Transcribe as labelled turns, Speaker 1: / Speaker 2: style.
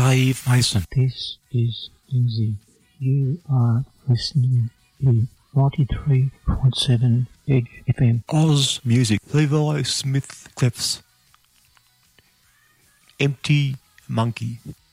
Speaker 1: Dave Mason.
Speaker 2: This is Lindsay. You are listening to 93.7 Edge FM.
Speaker 1: Oz Music. Levi Smith Clefs. Empty Monkey.